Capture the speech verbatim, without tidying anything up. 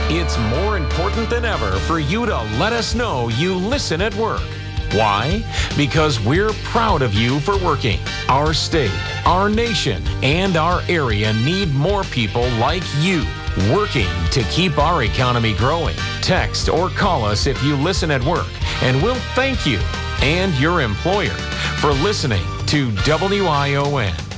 It's more important than ever for you to let us know you listen at work. Why? Because we're proud of you for working. Our state, our nation, and our area need more people like you working to keep our economy growing. Text or call us if you listen at work, and we'll thank you and your employer for listening to W I O N.